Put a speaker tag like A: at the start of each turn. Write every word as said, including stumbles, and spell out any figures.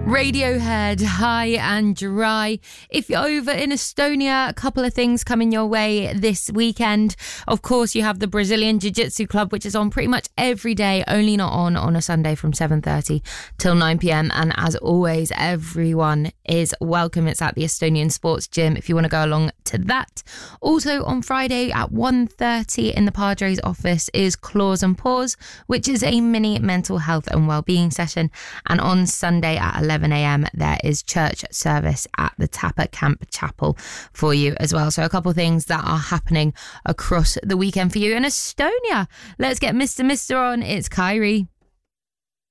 A: Radiohead, High and Dry. If you're over in Estonia, a couple of things coming your way this weekend. Of course, you have the Brazilian Jiu-Jitsu Club, which is on pretty much every day, only not on on a Sunday from seven thirty till nine p.m. And as always, everyone is welcome. It's at the Estonian Sports Gym if you want to go along to that. Also on Friday at one thirty in the Padres office is Claws and Paws, which is a mini mental health and wellbeing session. And on Sunday at eleven a.m. there is church service at the Tapa Camp Chapel for you as well. So a couple of things that are happening across the weekend for you in Estonia. Let's get Mister Mister on. It's Kyrie.